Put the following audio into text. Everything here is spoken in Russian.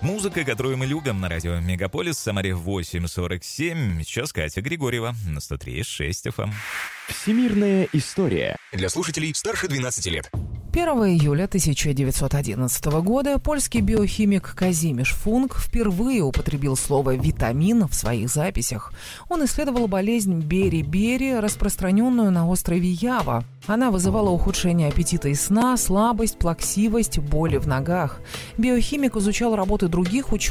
Музыка, которую мы любим на радио Мегаполис, Самаре 8:47. Сейчас Катя Григорьева на 103.6 FM. Всемирная история. Для слушателей старше 12 лет. 1 июля 1911 года польский биохимик Казимиш Функ впервые употребил слово «витамин» в своих записях. Он исследовал болезнь бери-бери, распространенную на острове Ява. Она вызывала ухудшение аппетита и сна, слабость, плаксивость, боли в ногах. Биохимик изучал работы других ученых